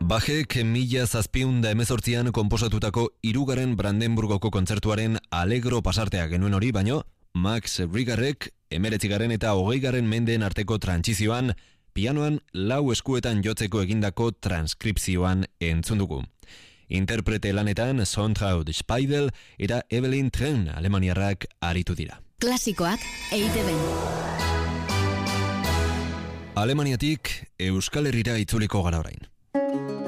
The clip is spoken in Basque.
Bachek 1718an konposatutako 3. Brandenburgoko kontzertuaren Allegro pasartea genuen hori, baino Max Regerrek 19. eta 20. mendeen arteko trantsizioan pianoan 4 eskuetan jotzeko egindako transkripzioan entzun dugu. Interprete lanetan Sontraud Speidel eta Evelyn Tren alemaniarrak aritu dira. Klasikoak EITB. Alemaniatik Euskal Herrira itzuliko gara orain.